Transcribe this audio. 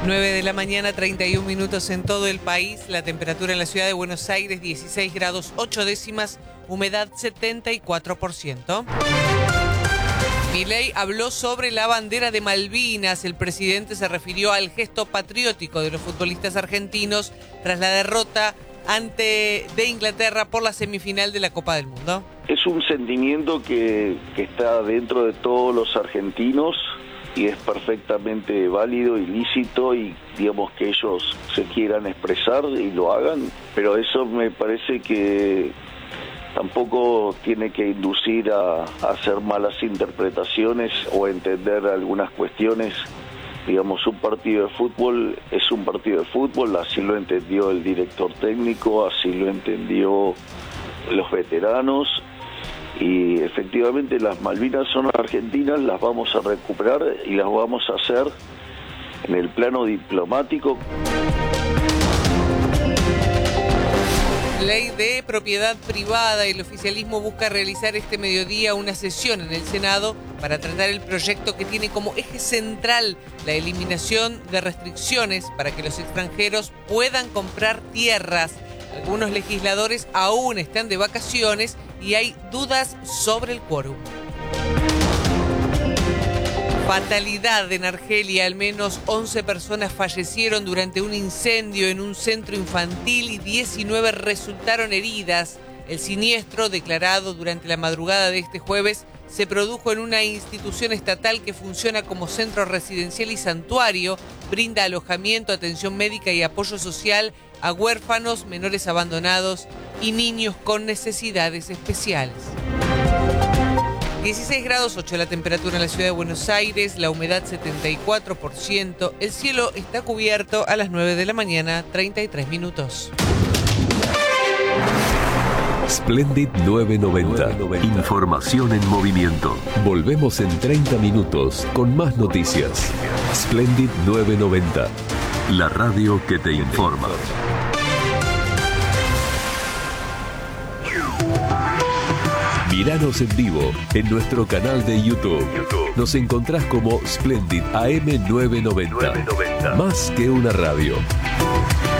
9 de la mañana, 31 minutos en todo el país. La temperatura en la ciudad de Buenos Aires, 16 grados 8 décimas, humedad 74%. Milei habló sobre la bandera de Malvinas. El presidente se refirió al gesto patriótico de los futbolistas argentinos tras la derrota de Inglaterra por la semifinal de la Copa del Mundo. Es un sentimiento que está dentro de todos los argentinos y es perfectamente válido y lícito, y digamos que ellos se quieran expresar y lo hagan, pero eso me parece que tampoco tiene que inducir a hacer malas interpretaciones o entender algunas cuestiones. Digamos, un partido de fútbol es un partido de fútbol, así lo entendió el director técnico, así lo entendió los veteranos, y efectivamente las Malvinas son argentinas, las vamos a recuperar y las vamos a hacer en el plano diplomático. Ley de propiedad privada. El oficialismo busca realizar este mediodía una sesión en el Senado para tratar el proyecto que tiene como eje central la eliminación de restricciones para que los extranjeros puedan comprar tierras. Algunos legisladores aún están de vacaciones y hay dudas sobre el quórum. Fatalidad en Argelia. Al menos 11 personas fallecieron durante un incendio en un centro infantil y 19 resultaron heridas. El siniestro, declarado durante la madrugada de este jueves, se produjo en una institución estatal que funciona como centro residencial y santuario. Brinda alojamiento, atención médica y apoyo social a huérfanos, menores abandonados y niños con necesidades especiales. 16 grados 8 la temperatura en la ciudad de Buenos Aires, la humedad 74%, el cielo está cubierto a las 9 de la mañana, 33 minutos. Splendid 990. Información en movimiento. Volvemos en 30 minutos con más noticias. Splendid 990. La radio que te informa. Míranos en vivo en nuestro canal de YouTube. Nos encontrás como Splendid AM 990. Más que una radio.